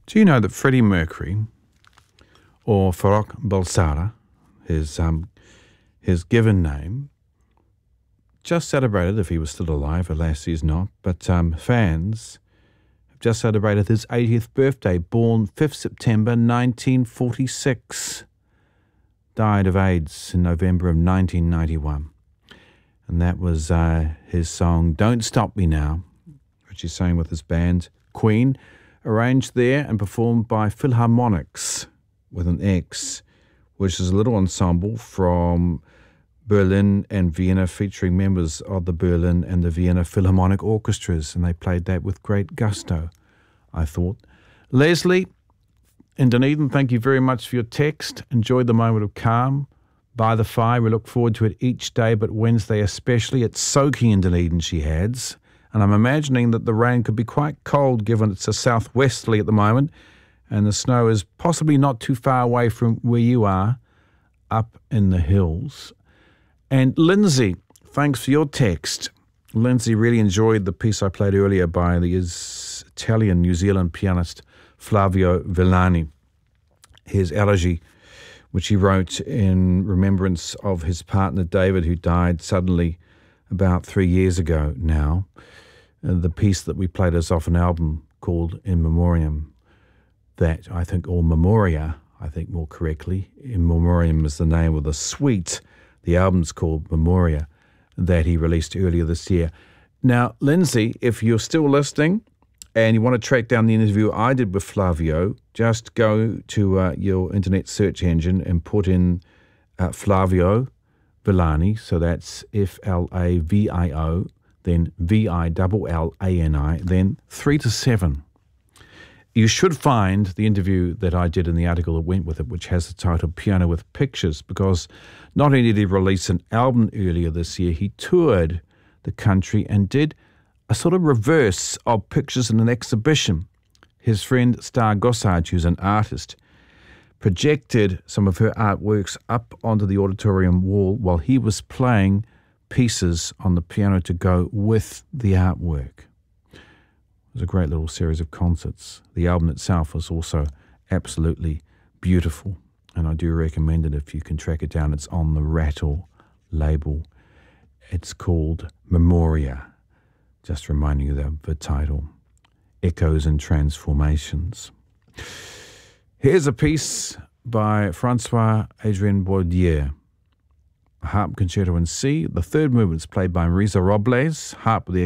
Do you know that Freddie Mercury, or Farrokh Bulsara, his given name, just celebrated, if he was still alive, alas he's not, but fans have just celebrated his 80th birthday, born 5th September 1946. Died of AIDS in November of 1991. And that was his song, Don't Stop Me Now, which he sang with his band, Queen, arranged there and performed by Philharmonics with an X, which is a little ensemble from Berlin and Vienna featuring members of the Berlin and the Vienna Philharmonic Orchestras, and they played that with great gusto, I thought. Leslie in Dunedin, thank you very much for your text. Enjoyed the moment of calm by the fire. We look forward to it each day, but Wednesday especially. It's soaking in Dunedin, she adds. And I'm imagining that the rain could be quite cold given it's a southwesterly at the moment and the snow is possibly not too far away from where you are, up in the hills. And Lindsay, thanks for your text. Lindsay really enjoyed the piece I played earlier by the Italian New Zealand pianist Flavio Villani, his elegy, which he wrote in remembrance of his partner David, who died suddenly about 3 years ago now. The piece that we played is off an album called In Memoriam, that I think, or Memoria, I think more correctly. In Memoriam is the name of the suite. The album's called Memoria, that he released earlier this year. Now, Lindsay, if you're still listening and you want to track down the interview I did with Flavio, just go to your internet search engine and put in Flavio Villani, so that's Flavio, then Villani, then 3 to 7. You should find the interview that I did in the article that went with it, which has the title Piano with Pictures, because not only did he release an album earlier this year, he toured the country and did a sort of reverse of pictures in an exhibition. His friend Star Gossage, who's an artist, projected some of her artworks up onto the auditorium wall while he was playing pieces on the piano to go with the artwork. It was a great little series of concerts. The album itself was also absolutely beautiful, and I do recommend it if you can track it down. It's on the Rattle label. It's called Memoria, just reminding you of the title, Echoes and Transformations. Here's a piece by Francois-Adrien Baudier, a harp concerto in C. The third movement is played by Marisa Robles, harp with the